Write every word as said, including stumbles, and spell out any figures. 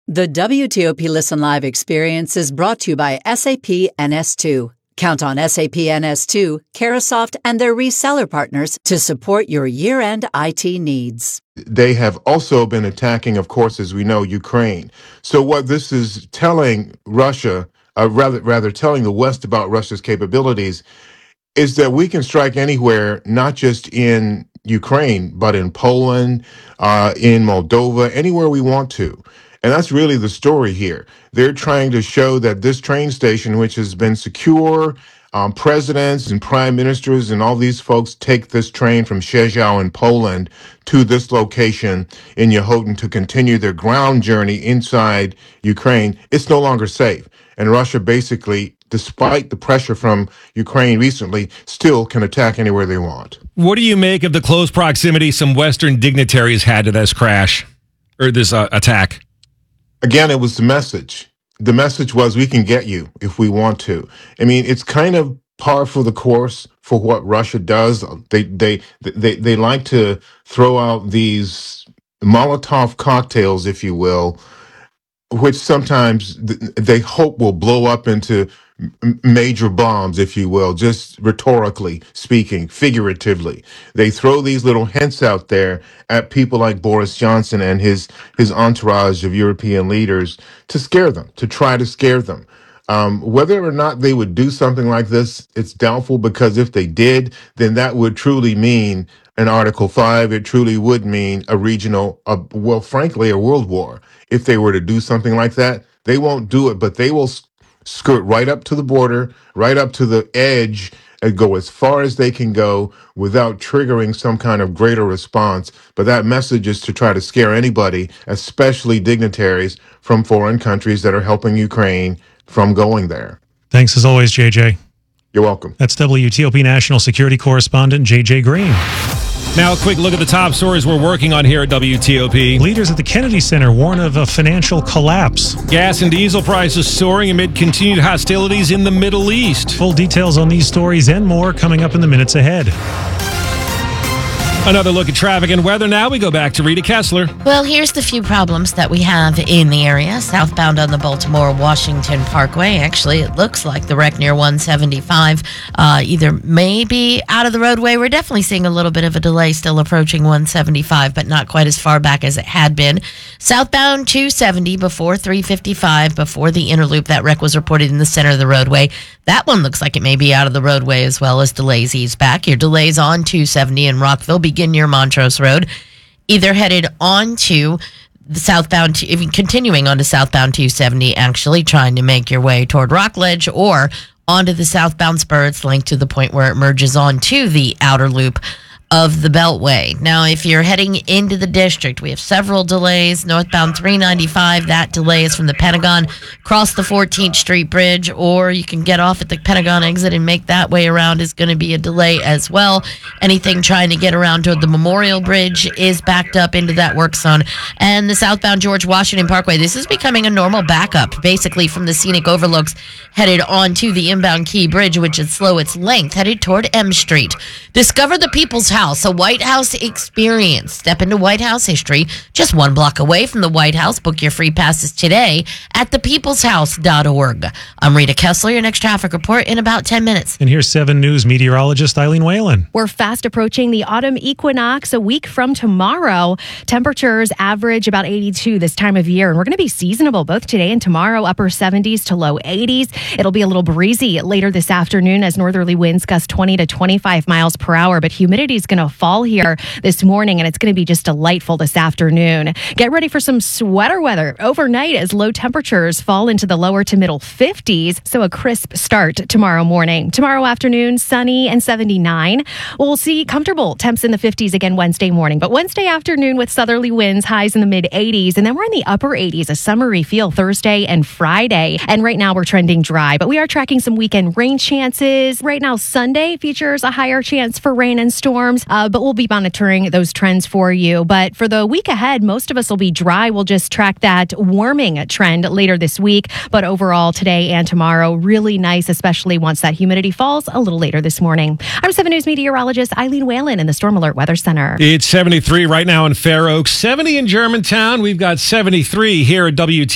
The W T O P Listen Live experience is brought to you by S A P N S two. Count on S A P N S two, Carahsoft, and their reseller partners to support your year-end I T needs. They have also been attacking, of course, as we know, Ukraine. So what this is telling Russia, uh, rather rather telling the West about Russia's capabilities, is that we can strike anywhere, not just in Ukraine, but in Poland, uh, in Moldova, anywhere we want to. And that's really the story here. They're trying to show that this train station, which has been secure, um, presidents and prime ministers and all these folks take this train from Szczecin in Poland to this location in Yehudin to continue their ground journey inside Ukraine. It's no longer safe. And Russia basically, despite the pressure from Ukraine recently, still can attack anywhere they want. What do you make of the close proximity some Western dignitaries had to this crash or this uh, attack? Again, it was the message. The message was we can get you if we want to. I mean, it's kind of par for the course for what Russia does. They they they they like to throw out these Molotov cocktails, if you will, which sometimes they hope will blow up into major bombs, if you will, just rhetorically speaking, figuratively. They throw these little hints out there at people like Boris Johnson and his his entourage of European leaders to scare them, to try to scare them. Um, whether or not they would do something like this, it's doubtful, because if they did, then that would truly mean an Article five. It truly would mean a regional, uh, well, frankly, a world war. If they were to do something like that, they won't do it, but they will skirt right up to the border, right up to the edge, and go as far as they can go without triggering some kind of greater response. But that message is to try to scare anybody, especially dignitaries from foreign countries that are helping Ukraine, from going there. Thanks as always, J J. You're welcome. That's W T O P National Security Correspondent J J Green. Now, a quick look at the top stories we're working on here at W T O P. Leaders at the Kennedy Center warn of a financial collapse. Gas and diesel prices soaring amid continued hostilities in the Middle East. Full details on these stories and more coming up in the minutes ahead. Another look at traffic and weather. Now we go back to Rita Kessler. Well, here's the few problems that we have in the area. Southbound on the Baltimore-Washington Parkway. Actually, it looks like the wreck near one seventy-five uh, either may be out of the roadway. We're definitely seeing a little bit of a delay still approaching one seventy-five, but not quite as far back as it had been. Southbound two seventy before three fifty-five, before the inner loop. That wreck was reported in the center of the roadway. That one looks like it may be out of the roadway as well as delays ease back. Your delays on two seventy in Rockville begin near Montrose Road, either headed on to the southbound, even continuing on to southbound two seventy, actually trying to make your way toward Rockledge, or onto the southbound spur. It's linked to the point where it merges onto the outer loop of the Beltway. Now, if you're heading into the district, we have several delays. Northbound three ninety-five, that delay is from the Pentagon, cross the fourteenth Street Bridge, or you can get off at the Pentagon exit and make that way around, is going to be a delay as well. Anything trying to get around toward the Memorial Bridge is backed up into that work zone. And the southbound George Washington Parkway, this is becoming a normal backup, basically from the scenic overlooks headed onto the inbound Key Bridge, which is slow its length, headed toward M Street. Discover the People's House, a White House experience. Step into White House history, just one block away from the White House. Book your free passes today at the peoples house dot org. I'm Rita Kessler, your next traffic report in about ten minutes. And here's seven News meteorologist Eileen Whalen. We're fast approaching the autumn equinox a week from tomorrow. Temperatures average about eighty-two this time of year, and we're going to be seasonable both today and tomorrow, upper seventies to low eighties. It'll be a little breezy later this afternoon as northerly winds gust twenty to twenty-five miles per hour, but humidity is going to fall here this morning, and it's going to be just delightful this afternoon. Get ready for some sweater weather overnight as low temperatures fall into the lower to middle fifties, so a crisp start tomorrow morning. Tomorrow afternoon, sunny and seventy-nine. We'll see comfortable temps in the fifties again Wednesday morning, but Wednesday afternoon with southerly winds, highs in the mid eighties, and then we're in the upper eighties, a summery feel Thursday and Friday. And right now we're trending dry, but we are tracking some weekend rain chances. Right now, Sunday features a higher chance for rain and storms, uh, but we'll be monitoring those trends for you. But for the week ahead, most of us will be dry. We'll just track that warming trend later this week. But overall, today and tomorrow, really nice, especially once that humidity falls a little later this morning. I'm seven News meteorologist Eileen Whalen in the Storm Alert Weather Center. It's seventy-three right now in Fair Oaks, seventy in Germantown. We've got seventy-three here at W T.